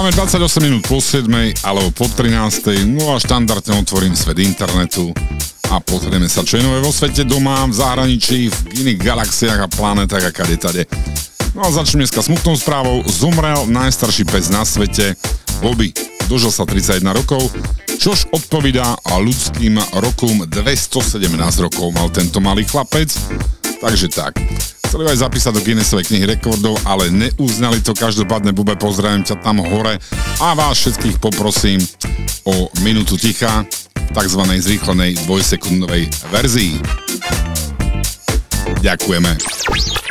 Máme 28 minút po 7 alebo po 13, no a štandardne otvorím svet internetu a pozrieme sa, čo je nové vo svete, doma, v zahraničí, v iných galaxiách a planetách a kade tade. No a začnem dneska smutnou správou. Zomrel najstarší pes na svete, Bobby. Dožil sa 31 rokov, čož odpovídá ľudským rokom. 217 rokov mal tento malý chlapec, takže tak. Chceli aj zapísať do Guinnessovej knihy rekordov, ale neuznali to. Každopádne, Bube, pozdravím ťa tam hore a vás všetkých poprosím o minútu ticha v takzvanej zrýchlenej dvojsekundovej verzii. Ďakujeme.